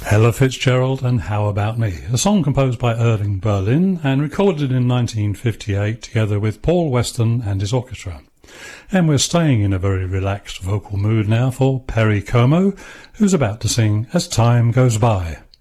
Ella Fitzgerald and How About Me, a song composed by Irving Berlin and recorded in 1958 together with Paul Weston and his orchestra. And we're staying in a very relaxed vocal mood now for Perry Como, who's about to sing As Time Goes By.